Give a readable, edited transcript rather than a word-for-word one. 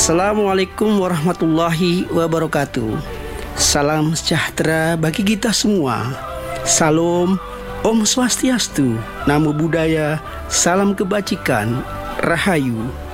Assalamualaikum warahmatullahi wabarakatuh. Salam sejahtera bagi kita semua. Salam, Om Swastiastu, Namo Buddhaya, salam kebajikan, Rahayu.